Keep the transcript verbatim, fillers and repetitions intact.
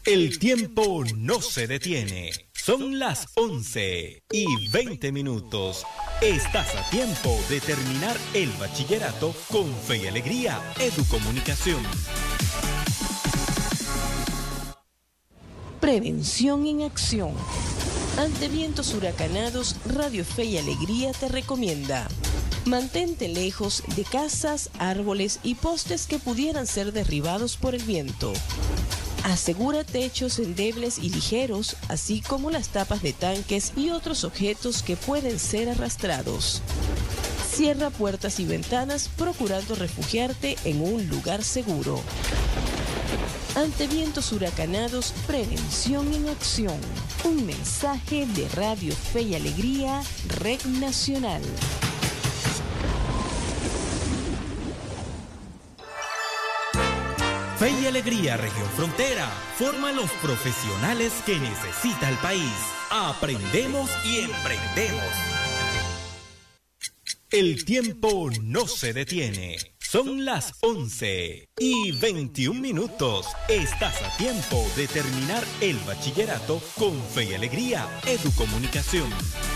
El tiempo no se detiene. Son las once y veinte minutos. Estás a tiempo de terminar el bachillerato con Fe y Alegría Educomunicación. Prevención en acción. Ante vientos huracanados, Radio Fe y Alegría te recomienda: mantente lejos de casas, árboles y postes que pudieran ser derribados por el viento. Asegura techos endebles y ligeros, así como las tapas de tanques y otros objetos que pueden ser arrastrados. Cierra puertas y ventanas procurando refugiarte en un lugar seguro. Ante vientos huracanados, prevención en acción. Un mensaje de Radio Fe y Alegría, Red Nacional. Fe y Alegría Región Frontera forman los profesionales que necesita el país. Aprendemos y emprendemos. El tiempo no se detiene. Son las once y veintiún minutos. Estás a tiempo de terminar el bachillerato con Fe y Alegría Educomunicación.